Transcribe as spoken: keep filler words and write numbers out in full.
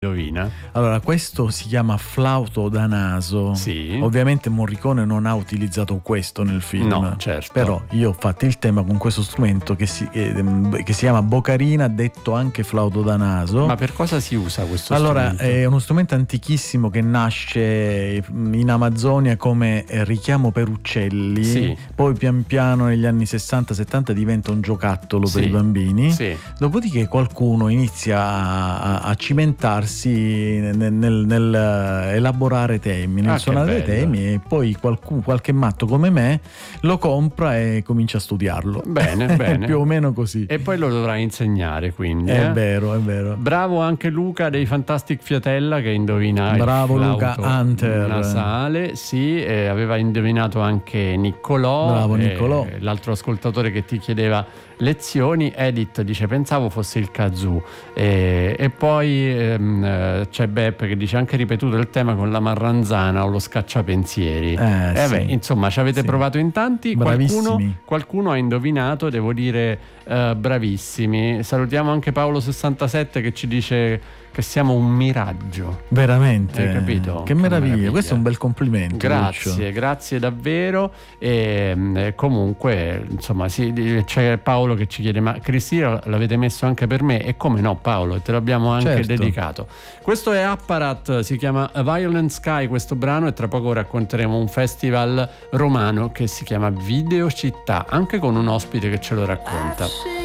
Indovina. Allora, questo si chiama flauto da naso. Sì. Ovviamente Morricone non ha utilizzato questo nel film. No, certo. Però io ho fatto il tema con questo strumento che si, eh, che si chiama bocarina, detto anche flauto da naso. Ma per cosa si usa questo allora, strumento? Allora, è uno strumento antichissimo che nasce in Amazzonia come richiamo per uccelli. Sì. Poi pian piano negli anni sessanta settanta diventa un giocattolo Sì. per i bambini. Sì. Dopodiché qualcuno inizia a, a, a cimentarsi nel, nel, nel elaborare temi, nel Ah, suonare temi, e poi qualcuno, qualche matto come me lo compra e comincia a studiarlo. Bene, bene. Più o meno così. E poi lo dovrai insegnare, quindi. È eh? vero, è vero. Bravo anche Luca dei Fantastic Fiatella che indovina Bravo il Luca flauto Hunter. nasale. Sì, eh, aveva indovinato anche Niccolò. Bravo Niccolò. Eh, l'altro ascoltatore che ti chiedeva lezioni, Edith dice pensavo fosse il kazoo. E, e poi ehm, c'è Beppe che dice anche ripetuto il tema con la marranzana o lo scacciapensieri. Eh, eh sì. beh, insomma ci avete Sì. provato in tanti. Bravissimi. Qualcuno, qualcuno ha indovinato, devo dire eh, bravissimi. Salutiamo anche Paolo sessantasette che ci dice che siamo un miraggio. Veramente. Hai capito? Che Che meraviglia. meraviglia. Questo è un bel complimento. Grazie, Lucio. grazie davvero. E, e comunque, insomma, sì, c'è Paolo che ci chiede: ma Cristina l'avete messo anche per me? E come no, Paolo, te l'abbiamo anche Certo. dedicato. Questo è Apparat, si chiama A Violent Sky questo brano, e tra poco racconteremo un festival romano che si chiama Videocittà, anche con un ospite che ce lo racconta.